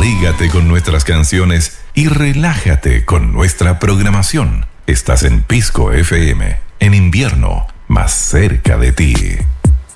Abrígate con nuestras canciones y relájate con nuestra programación. Estás en Pisco FM, en invierno, más cerca de ti.